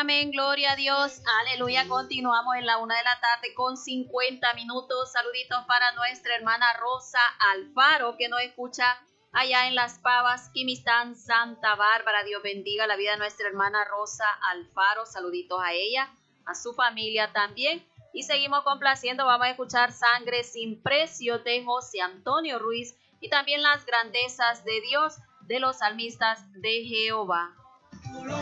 amén, gloria a Dios, aleluya. Continuamos en la 1:00 con 50 minutos. Saluditos para nuestra hermana Rosa Alfaro, que nos escucha allá en Las Pavas, Quimistán, Santa Bárbara. Dios bendiga la vida de nuestra hermana Rosa Alfaro. Saluditos a ella, a su familia también. Y seguimos complaciendo, vamos a escuchar Sangre sin precio de José Antonio Ruiz y también Las grandezas de Dios de los salmistas de Jehová.